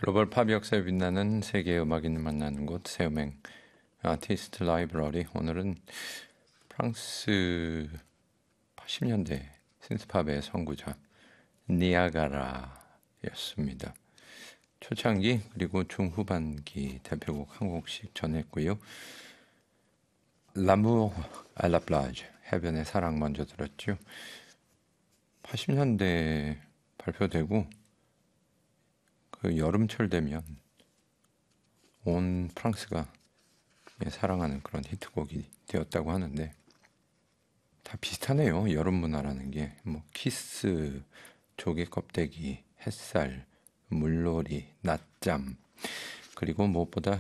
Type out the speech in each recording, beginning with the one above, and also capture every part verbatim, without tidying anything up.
글로벌 팝 역사에 빛나는 세계의 음악인을 만나는 곳 새음행 아티스트 라이브러리. 오늘은 프랑스 팔십 년대 신스팝의 선구자 니아가라였습니다. 초창기 그리고 중후반기 대표곡 한 곡씩 전했고요. 라무르 아 라 플라즈, 해변의 사랑 먼저 들었죠. 팔십 년대 발표되고 그 여름철 되면 온 프랑스가 사랑하는 그런 히트곡이 되었다고 하는데 다 비슷하네요. 여름 문화라는 게 뭐 키스, 조개 껍데기, 햇살, 물놀이, 낮잠, 그리고 무엇보다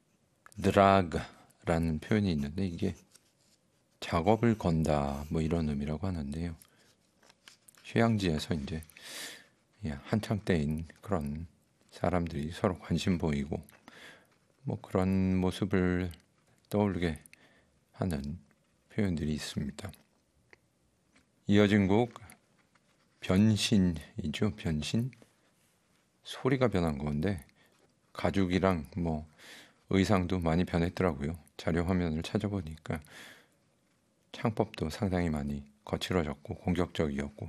드라그라는 표현이 있는데 이게 작업을 건다 뭐 이런 의미라고 하는데요. 휴양지에서 이제 한창 때인 그런 사람들이 서로 관심 보이고 뭐 그런 모습을 떠올리게 하는 표현들이 있습니다. 이어진 곡 변신이죠. 변신? 소리가 변한 건데 가죽이랑 뭐 의상도 많이 변했더라고요. 자료 화면을 찾아보니까 창법도 상당히 많이 거칠어졌고 공격적이었고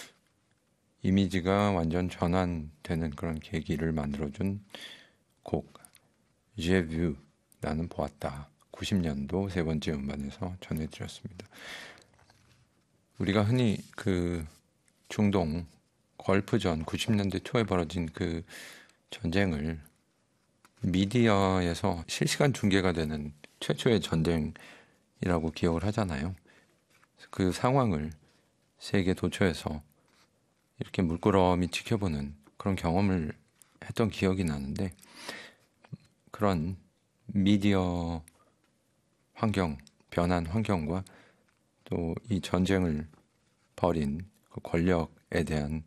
이미지가 완전 전환되는 그런 계기를 만들어준 곡 J'ai vu, 나는 보았다. 구십 년도 세 번째 음반에서 전해드렸습니다. 우리가 흔히 그 중동 걸프전 구십 년대 초에 벌어진 그 전쟁을 미디어에서 실시간 중계가 되는 최초의 전쟁이라고 기억을 하잖아요. 그 상황을 세계 도처에서 이렇게 물끄러미 지켜보는 그런 경험을 했던 기억이 나는데 그런 미디어 환경, 변한 환경과 또 이 전쟁을 벌인 그 권력에 대한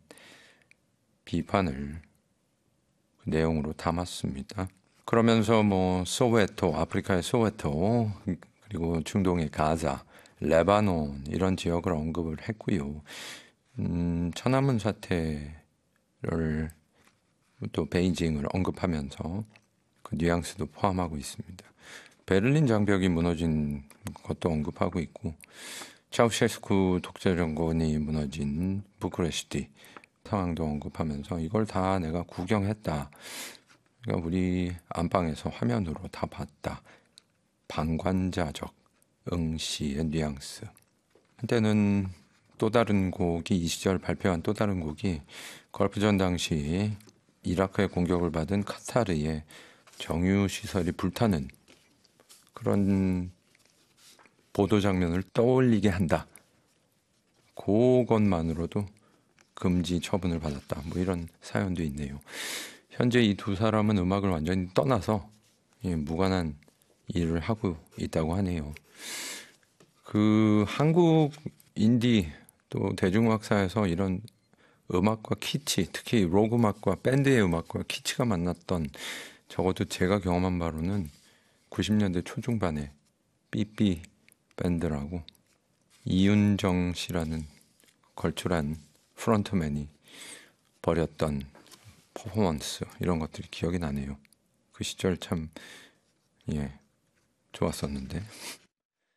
비판을 그 내용으로 담았습니다. 그러면서 뭐 소웨토, 아프리카의 소웨토, 그리고 중동의 가자, 레바논 이런 지역을 언급을 했고요. 음, 천안문 사태를 또 베이징을 언급하면서 그 뉘앙스도 포함하고 있습니다. 베를린 장벽이 무너진 것도 언급하고 있고 차우셰스쿠 독재정권이 무너진 부크레슈티 상황도 언급하면서 이걸 다 내가 구경했다. 그러니까 우리 안방에서 화면으로 다 봤다. 방관자적 응시의 뉘앙스. 한때는 또 다른 곡이 이 시절 발표한 또 다른 곡이 걸프전 당시 이라크의 공격을 받은 카타르의 정유시설이 불타는 그런 보도 장면을 떠올리게 한다. 그것만으로도 금지 처분을 받았다. 뭐 이런 사연도 있네요. 현재 이 두 사람은 음악을 완전히 떠나서 예, 무관한 일을 하고 있다고 하네요. 그 한국 인디 또 대중음악사에서 이런 음악과 키치, 특히 록 음악과 밴드의 음악과 키치가 만났던 적어도 제가 경험한 바로는 구십 년대 초중반에 삐삐 밴드라고 이윤정 씨라는 걸출한 프런트맨이 벌였던 퍼포먼스 이런 것들이 기억이 나네요. 그 시절 참 예, 좋았었는데